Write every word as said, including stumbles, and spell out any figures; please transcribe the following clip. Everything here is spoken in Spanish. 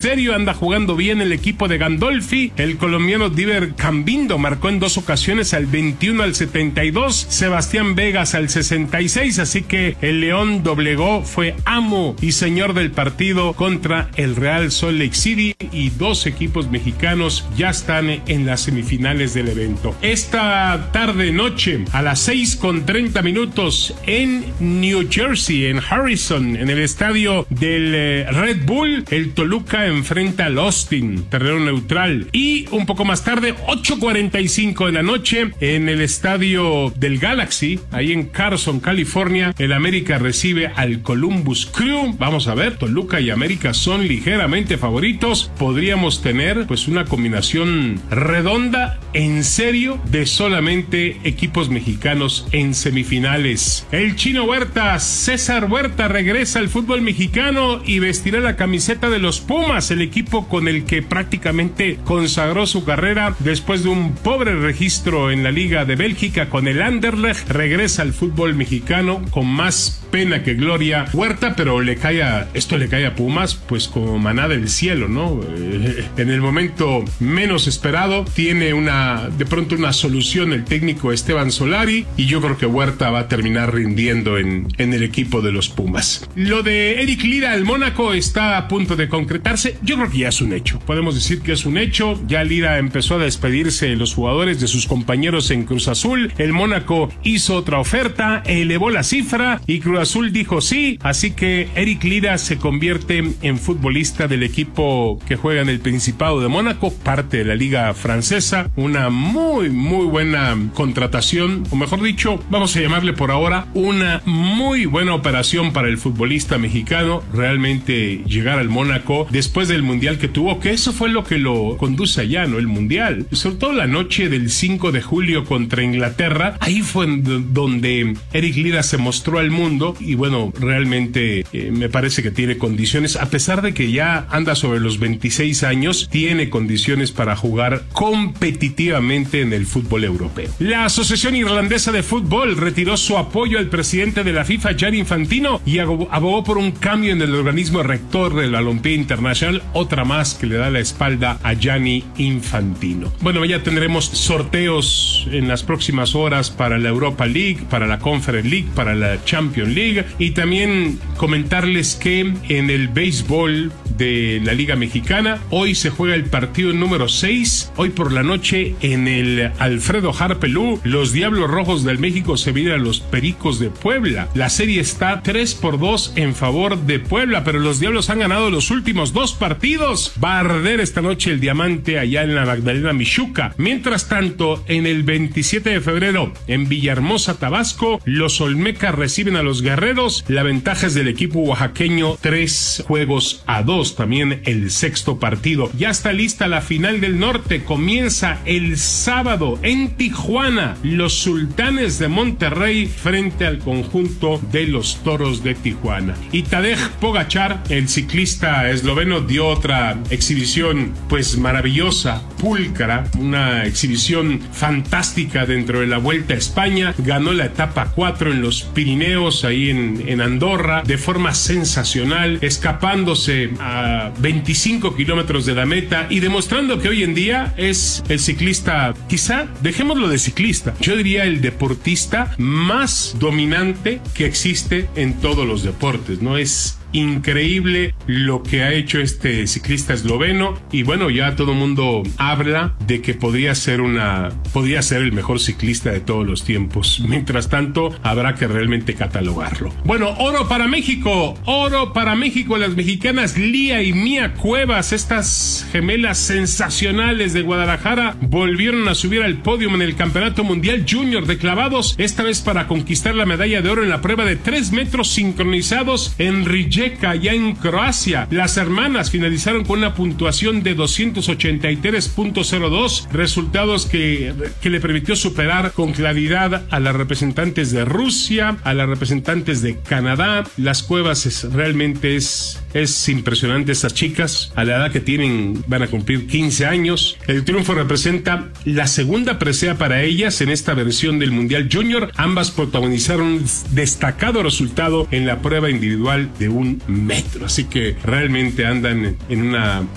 serio, anda jugando bien el equipo de Gandolfi. El colombiano Diver Cambindo marcó en dos ocasiones, al veintiuno, al setenta y dos, Sebastián Vegas al sesenta y seis, así que el León doblegó, fue amo y señor del partido contra el Real Salt Lake City, y dos equipos mexicanos ya están en las semifinales del evento. Esta tarde noche a las seis con treinta minutos en New Jersey, en Harrison, en el estadio del eh, Red Bull, el Toluca enfrenta al Austin, terreno neutral. Y un poco más tarde, ocho cuarenta y cinco de la noche, en el estadio del Galaxy, ahí en Carson, California, el América recibe al Columbus Crew. Vamos a ver, Toluca y América son ligeramente favoritos. Podríamos tener pues una combinación redonda, en serio, de solamente equipos mexicanos en semifinales. El Chino Huerta, César Huerta, regresa al fútbol mexicano y vestirá la camiseta de los Pumas, el equipo con el que prácticamente consagró su carrera después de un pobre registro en la Liga de Bélgica con el Anderlecht. Regresa al fútbol mexicano con más pena que gloria Huerta, pero le cae a, esto le cae a Pumas pues como maná del cielo, ¿no? Eh, en el momento menos esperado tiene una, de pronto una solución el técnico Esteban Solari, y yo creo que Huerta va a terminar rindiendo en, en el equipo de los Pumas. Lo de Eric Lira al Mónaco está a punto de concretarse. Yo creo que ya es un hecho. Podemos decir que es un hecho. Ya Lira empezó a despedirse de los jugadores, de sus compañeros en Cruz Azul. El Mónaco hizo otra oferta, elevó la cifra y Cruz Azul dijo sí. Así que Eric Lira se convierte en futbolista del equipo que juega en el Principado de Mónaco, parte de la liga francesa. Una muy, muy buena contratación, o mejor dicho, vamos a llamarle por ahora una muy buena operación para el futbolista mexicano. Realmente llegar al Mónaco después del mundial que tuvo, que eso fue lo que lo conduce allá, ¿no? El mundial, sobre todo la noche del cinco de julio contra Inglaterra, ahí fue donde Eric Lira se mostró al mundo, y bueno, realmente eh, me parece que tiene condiciones, a pesar de que ya anda sobre los veintiséis años, tiene condiciones para jugar competitivamente en el fútbol europeo. La Asociación Irlandesa de Fútbol retiró su apoyo al presidente de la FIFA, Gianni Infantino, y abogó por un cambio en el organismo rector del Balompié Internacional, otra más que le da la espalda a Gianni Infantino. Bueno, ya tendremos sorteos en las próximas horas para la Europa League, para la Conference League, para la Champions League, y también comentarles que en el béisbol de la Liga Mexicana, hoy se juega el partido número seis, hoy por la noche en el Alfredo Harpelú, los Diablos Rojos del México se miden a los Pericos de Puebla. La serie está tres por dos en favor de Puebla, pero los Diablos han ganado los últimos dos partidos. Va a arder esta noche el diamante allá en la Magdalena Mixhuca. Mientras tanto, en el veintisiete de febrero, en Villahermosa, Tabasco, los Olmecas reciben a los Guerreros. La ventaja es del equipo oaxaqueño, tres juegos a dos. También el sexto partido. Ya está lista la final del norte. Comienza el sábado en Tijuana. Los Sultanes de Monterrey frente al conjunto de los Toros de Tijuana. Y Tadej Pogačar, el ciclista esloveno, dio otra exhibición pues maravillosa, pulcra, una exhibición fantástica dentro de la Vuelta a España. Ganó la etapa cuatro en los Pirineos, ahí en, en Andorra, de forma sensacional, escapándose a veinticinco kilómetros de la meta y demostrando que hoy en día es el ciclista, quizá, dejémoslo de ciclista, yo diría el deportista más dominante que existe en todos los deportes, ¿no? Es increíble lo que ha hecho este ciclista esloveno, y bueno, ya todo el mundo habla de que podría ser una podría ser el mejor ciclista de todos los tiempos. Mientras tanto, habrá que realmente catalogarlo. Bueno, oro para México, oro para México, las mexicanas Lía y Mía Cuevas, estas gemelas sensacionales de Guadalajara, volvieron a subir al podio en el Campeonato Mundial Junior de clavados, esta vez para conquistar la medalla de oro en la prueba de tres metros sincronizados en Rijeka, ya en Croacia. Las hermanas finalizaron con una puntuación de doscientos ochenta y tres punto cero dos, resultados que, que le permitió superar con claridad a las representantes de Rusia, a las representantes de Canadá. Las Cuevas es, realmente es, es impresionante, estas chicas, a la edad que tienen van a cumplir quince años. El triunfo representa la segunda presea para ellas en esta versión del Mundial Junior. Ambas protagonizaron un destacado resultado en la prueba individual de un metro, así que realmente andan en una